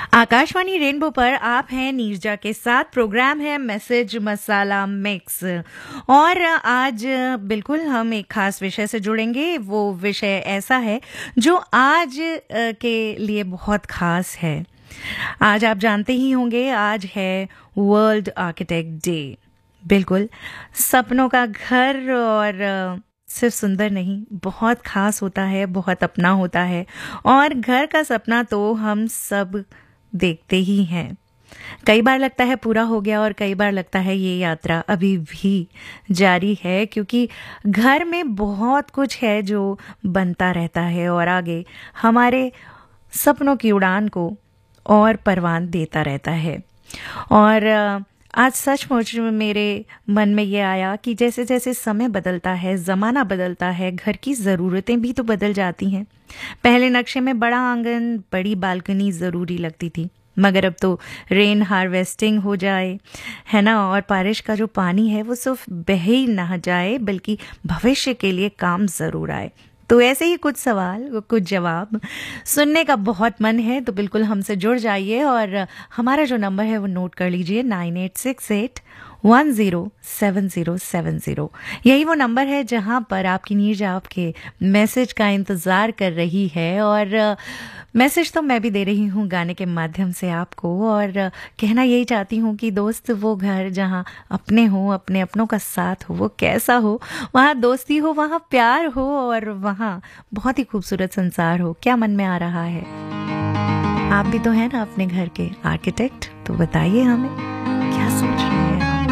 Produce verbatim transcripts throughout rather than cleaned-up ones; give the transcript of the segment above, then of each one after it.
Akashvani rainbow पर आप हैं नीरजा के साथ। प्रोग्राम है मैसेज मसाला मिक्स और आज बिल्कुल हम एक खास विषय से जुड़ेंगे। वो विषय ऐसा है जो आज के लिए बहुत खास है। आज आप जानते ही होंगे, आज है वर्ल्ड आर्किटेक्ट डे। बिल्कुल, सपनों का घर और सिर्फ सुंदर नहीं, बहुत खास होता है, बहुत अपना होता है। और घर का सपना तो हम सब देखते ही हैं। कई बार लगता है पूरा हो गया और कई बार लगता है ये यात्रा अभी भी जारी है, क्योंकि घर में बहुत कुछ है जो बनता रहता है और आगे हमारे सपनों की उड़ान को और परवान देता रहता है। और आज सचमुच मेरे मन में ये आया कि जैसे जैसे समय बदलता है, ज़माना बदलता है, घर की ज़रूरतें भी तो बदल जाती हैं। पहले नक्शे में बड़ा आंगन, बड़ी बालकनी ज़रूरी लगती थी, मगर अब तो रेन हार्वेस्टिंग हो जाए, है ना, और बारिश का जो पानी है वो सिर्फ बह ही ना जाए बल्कि भविष्य के लिए काम ज़रूर आए। तो ऐसे ही कुछ सवाल, कुछ जवाब सुनने का बहुत मन है, तो बिल्कुल हमसे जुड़ जाइए। और हमारा जो नंबर है वो नोट कर लीजिए, nine eight six eight one zero seven zero seven zero. यही वो नंबर है जहां पर आपकी नीरजा आपके मैसेज का इंतज़ार कर रही है। और मैसेज तो मैं भी दे रही हूँ गाने के माध्यम से आपको, और कहना यही चाहती हूँ कि दोस्त वो घर जहाँ अपने हो, अपने अपनों का साथ हो, वो कैसा हो, वहाँ दोस्ती हो, वहाँ प्यार हो और वहाँ बहुत ही खूबसूरत संसार हो। क्या मन में आ रहा है? आप भी तो हैं ना अपने घर के आर्किटेक्ट, तो बताइए हमें क्या सोच रहे हैं आप?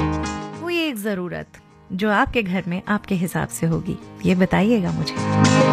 कोई एक ज़रूरत जो आपके घर में आपके हिसाब से होगी, ये बताइएगा मुझे।